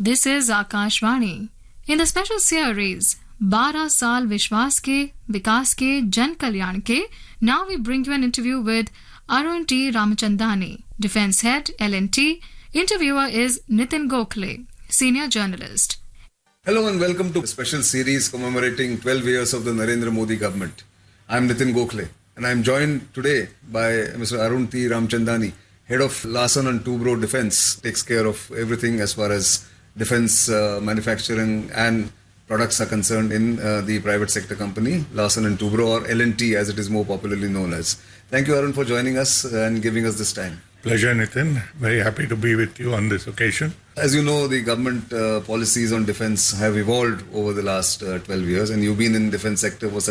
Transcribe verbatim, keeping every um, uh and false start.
This is Akashvani. In the special series, बारह साल विश्वास के विकास के जन कल्याण के, now we bring you an interview with Arun T. Ramachandani, Defence Head, L and T. Interviewer is Nitin Gokhale, Senior Journalist. Hello and welcome to a special series commemorating twelve years of the Narendra Modi government. I am Nitin Gokhale and I am joined today by Mister Arun T. Ramachandani, Head of Larsen and Toubro Defence, takes care of everything as far as defence uh, manufacturing and products are concerned in uh, the private sector company, Larsen and Toubro, or L and T as it is more popularly known as. Thank you, Arun, for joining us and giving us this time. Pleasure, Nitin. Very happy to be with you on this occasion. As you know, the government uh, policies on defence have evolved over the last uh, twelve years, and you've been in the defence sector for